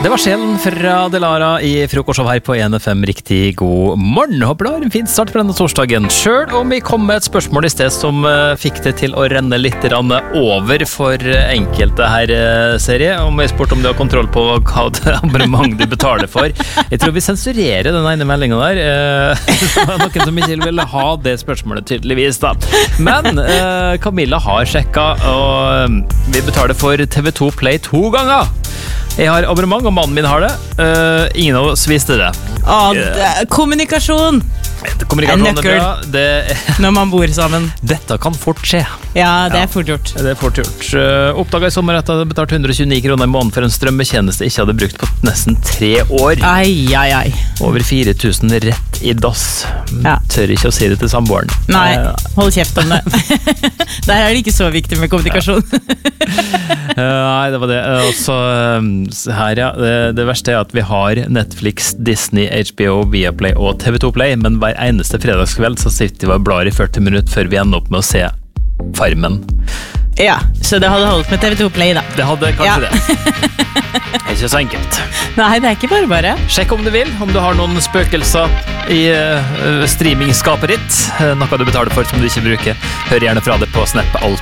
Det var sjelen fra Delara i frokostshow her på 1FM. Riktig god morgen. Håper du har en fin start på denne torsdagen. Selv om vi kom med et spørsmål i sted som fikk det til å renne litt over for enkelte her, serie. Om jeg spurte om du har kontroll på hva abonnement du betaler for. Jeg tror vi sensurerer den ene meldingen der. Det var noen som ikke ville ha det spørsmålet tydeligvis da. Men Camilla har sjekket, og vi betaler for TV2 Play 2 ganger. Jeg har abonnement, og mannen min har det. Ingen av oss visste det. Kommunikasjon Kommunikasjon er bra. når man bor sammen. Dette kan fort skje. Ja, det er fort gjort. Det er fort gjort. Oppdaget i sommer at jeg hadde betalt 129 kroner i måneden for en strømmetjeneste jeg ikke hadde brukt på nesten 3 år. Ai. Over 4000 rett i dass. Ja. Tør ikke å si det til samboeren. Nei, hold kjeft om det. Der er det ikke så viktig med kommunikasjon. Nei, det var det. Også her, ja. Det verste er at vi har Netflix, Disney, HBO, Viaplay og TV2 Play, men hver eneste fredagskveld så sitter vi og blar i 40 minutter før vi ender opp med å se Farmen. Ja, så det hadde holdt med TV2 Play da. Det hadde kanskje det. Det er ikke så enkelt. Nei, det er ikke bare. Sjekk om du vil, om du har noen spøkelser i streamingskapet ditt. Noe du betaler for som du ikke bruker. Hør gjerne fra det på Snap alt